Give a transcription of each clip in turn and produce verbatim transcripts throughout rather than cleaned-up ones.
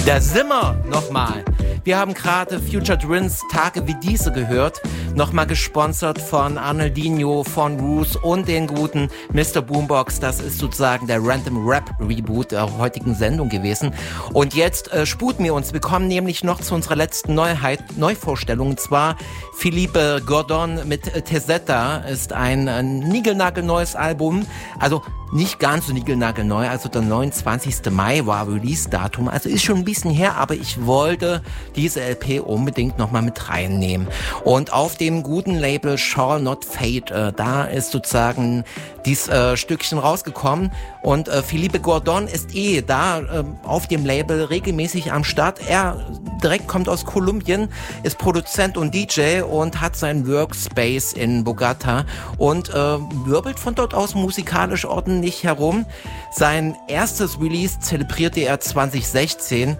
Da sind wir nochmal. Wir haben gerade Future Twins Tage wie diese gehört. Nochmal gesponsert von Arnoldinho, von Roos und den guten Mister Boombox. Das ist sozusagen der Random Rap Reboot der heutigen Sendung gewesen. Und jetzt äh, sputen wir uns. Wir kommen nämlich noch zu unserer letzten Neuheit, Neuvorstellung. Und zwar Philippe Gordon mit äh, Tessetta ist ein, ein niegelnagelneues Album. Also nicht ganz so niegelnagelneu, also der neunundzwanzigster Mai war Release-Datum, also ist schon ein bisschen her, aber ich wollte diese L P unbedingt nochmal mit reinnehmen. Und auf dem guten Label Shall Not Fade, äh, da ist sozusagen dieses äh, Stückchen rausgekommen und äh, Philippe Gordon ist eh da äh, auf dem Label regelmäßig am Start. Er direkt kommt aus Kolumbien, ist Produzent und D J und hat seinen Workspace in Bogota und äh, wirbelt von dort aus musikalisch ordentlich herum. Sein erstes Release zelebrierte er zwanzig sechzehn,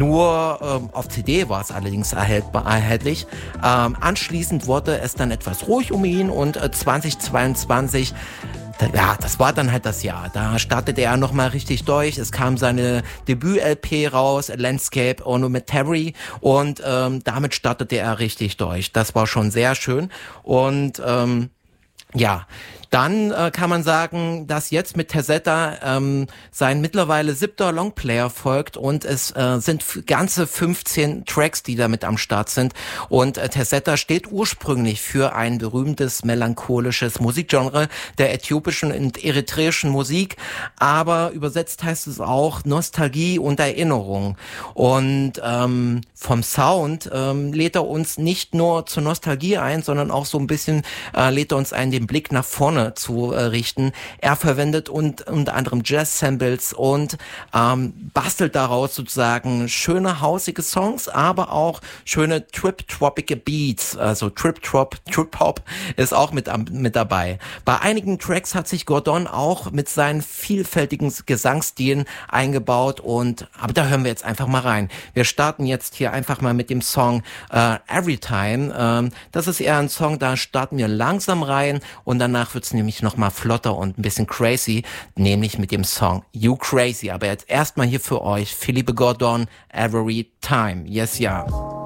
nur ähm, auf C D war es allerdings erhältbar, erhältlich. Ähm, anschließend wurde es dann etwas ruhig um ihn und äh, zwanzig zweiundzwanzig, ja, das war dann halt das Jahr. Da startete er nochmal richtig durch. Es kam seine Debüt-L P raus, Landscape Ornamental, und ähm, damit startete er richtig durch. Das war schon sehr schön. Und ähm, ja, dann äh, kann man sagen, dass jetzt mit Tessetta ähm, sein mittlerweile siebter Longplayer folgt und es äh, sind f- ganze fünfzehn Tracks, die damit am Start sind. Und äh, Tessetta steht ursprünglich für ein berühmtes melancholisches Musikgenre der äthiopischen und eritreischen Musik, aber übersetzt heißt es auch Nostalgie und Erinnerung. Und ähm, vom Sound ähm, lädt er uns nicht nur zur Nostalgie ein, sondern auch so ein bisschen äh, lädt er uns ein, den Blick nach vorne zu äh, richten. Er verwendet und, unter anderem Jazz-Samples und ähm, bastelt daraus sozusagen schöne, hausige Songs, aber auch schöne trip-troppige Beats. Also Trip-Trop, Trip-Hop ist auch mit, am, mit dabei. Bei einigen Tracks hat sich Gordon auch mit seinen vielfältigen Gesangsstilen eingebaut und, aber da hören wir jetzt einfach mal rein. Wir starten jetzt hier einfach mal mit dem Song äh, Everytime. Ähm, das ist eher ein Song, da starten wir langsam rein und danach wird's nämlich nochmal flotter und ein bisschen crazy, nämlich mit dem Song You Crazy. Aber jetzt erstmal hier für euch Philippe Gordon, Every Time. Yes, ja.